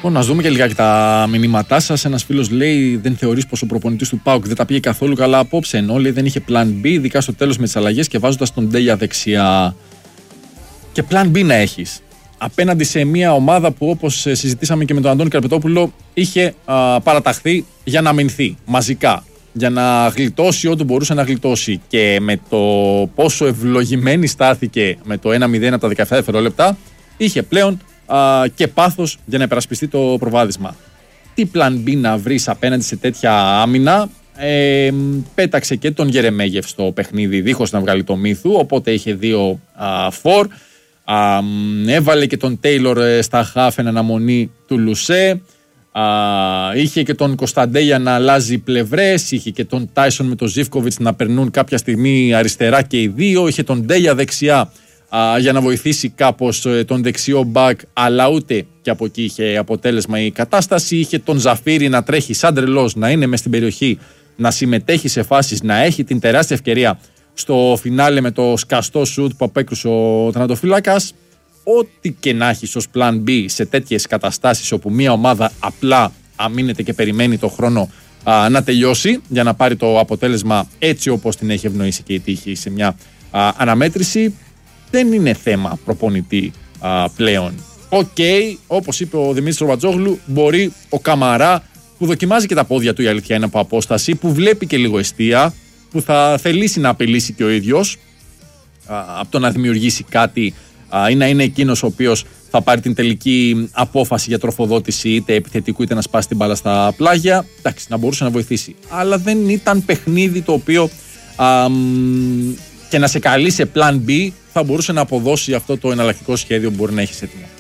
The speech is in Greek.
Να δούμε και λιγάκι τα μηνύματά σας. Ένας φίλος λέει: δεν θεωρείς πως ο προπονητής του ΠΑΟΚ δεν τα πήγε καθόλου καλά απόψε? Ενώ λέει δεν είχε plan B, ειδικά στο τέλος με τις αλλαγές και βάζοντας τον Ντέια δεξιά. Και plan B να έχεις απέναντι σε μια ομάδα που, όπως συζητήσαμε και με τον Αντώνη Καρπετόπουλο, είχε παραταχθεί για να αμυνθεί μαζικά, για να γλιτώσει ό,τι μπορούσε να γλιτώσει. Και με το πόσο ευλογημένη στάθηκε με το 1-0 από τα 17 δευτερόλεπτα, είχε πλέον και πάθος για να υπερασπιστεί το προβάδισμα. Τι plan B να βρεις απέναντι σε τέτοια άμυνα? Πέταξε και τον Γερεμέγεφ στο παιχνίδι δίχως να βγάλει το μύθου, οπότε είχε δύο φορ. Έβαλε και τον Τέιλορ στα χάφ εν αναμονή του Λουσέ. Είχε και τον Κωνσταντέια να αλλάζει πλευρές. Είχε και τον Τάισον με τον Ζίβκοβιτς να περνούν κάποια στιγμή αριστερά και οι δύο. Είχε τον Ντέια δεξιά για να βοηθήσει κάπως τον δεξιό μπακ, αλλά ούτε και από εκεί είχε αποτέλεσμα η κατάσταση. Είχε τον Ζαφίρι να τρέχει σαν τρελός, να είναι μες στην περιοχή, να συμμετέχει σε φάσεις, να έχει την τεράστια ευκαιρία στο φινάλε με το σκαστό σουτ που απέκρουσε ο τερματοφύλακας. Ό,τι και να έχεις ως plan B σε τέτοιες καταστάσεις όπου μια ομάδα απλά αμήνεται και περιμένει το χρόνο να τελειώσει για να πάρει το αποτέλεσμα έτσι όπως την έχει ευνοήσει και η τύχη σε μια αναμέτρηση, δεν είναι θέμα προπονητή πλέον. Όπως είπε ο Δημήτρης Ροβατζόγλου, μπορεί ο Καμαρά, που δοκιμάζει και τα πόδια του, η αλήθεια είναι, από απόσταση, που βλέπει και λίγο εστία, που θα θελήσει να απειλήσει και ο ίδιος από το να δημιουργήσει κάτι ή να είναι εκείνος ο οποίος θα πάρει την τελική απόφαση για τροφοδότηση είτε επιθετικού είτε να σπάσει την μπάλα στα πλάγια. Εντάξει, να μπορούσε να βοηθήσει. Αλλά δεν ήταν παιχνίδι το οποίο και να σε καλεί σε plan B θα μπορούσε να αποδώσει αυτό το εναλλακτικό σχέδιο που μπορεί να έχεις έτοιμο.